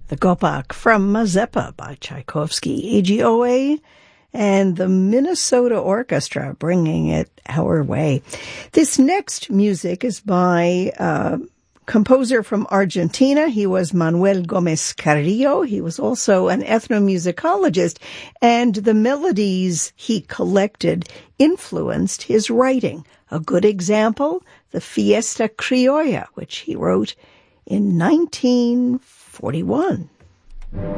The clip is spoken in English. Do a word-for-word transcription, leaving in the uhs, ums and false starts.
The Gopak from Mazeppa by Tchaikovsky, A G O A, and the Minnesota Orchestra bringing it our way. This next music is by uh, composer from Argentina. He was Manuel Gomez Carrillo. He was also an ethnomusicologist, and the melodies he collected influenced his writing. A good example, the Fiesta Criolla, which he wrote in nineteen forty-one.